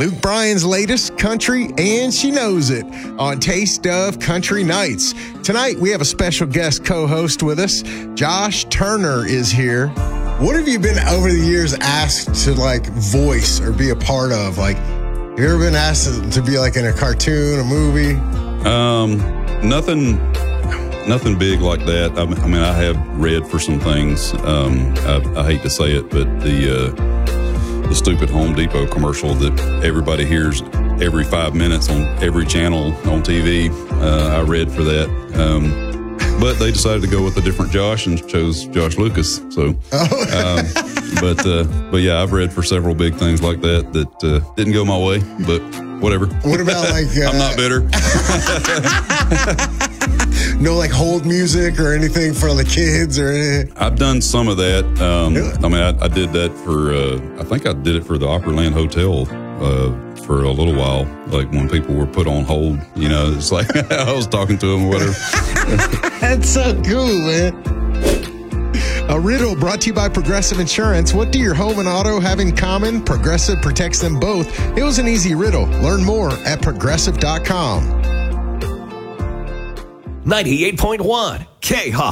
Luke Bryan's latest country, and she knows it on Taste of Country Nights. Tonight, we have a special guest co-host with us. Josh Turner is here. What have you been over the years asked to voice or be a part of? Have you ever been asked to be in a cartoon, a movie? Nothing big like that. I mean, I have read for some things. I hate to say it, but the stupid Home Depot commercial that everybody hears every 5 minutes on every channel on TV, I read for that. But they decided to go with a different Josh and chose Josh Lucas. So, but yeah, I've read for several big things like that didn't go my way, but whatever. What about I'm not bitter. No hold music or anything for the kids or anything? I've done some of that. I mean, I did that for, I think I did it for the Opryland Hotel for a little while. When people were put on hold, it's I was talking to them or whatever. That's so cool, man. A riddle brought to you by Progressive Insurance. What do your home and auto have in common? Progressive protects them both. It was an easy riddle. Learn more at progressive.com. 98.1 K-Hawk.